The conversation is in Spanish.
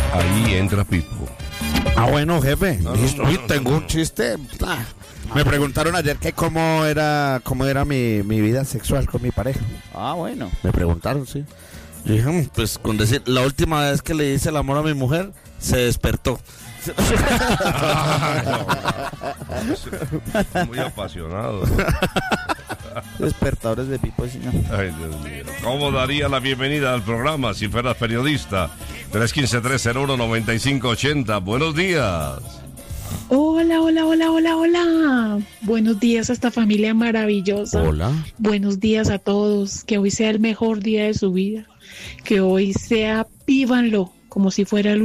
Ahí entra Pipo. Bueno, jefe. No, Tengo un chiste. Me preguntaron ayer que cómo era mi vida sexual con mi pareja. Bueno. Me preguntaron, sí. Yo dije, pues con decir, la última vez que le hice el amor a mi mujer, se despertó. Muy apasionado. Despertadores de Pipo, sí, no. Ay, Dios mío. ¿Cómo daría la bienvenida al programa si fueras periodista? 315-301-9580. Buenos días. Hola. Buenos días a esta familia maravillosa. Hola. Buenos días a todos. Que hoy sea el mejor día de su vida. Que hoy sea, vívanlo como si fuera el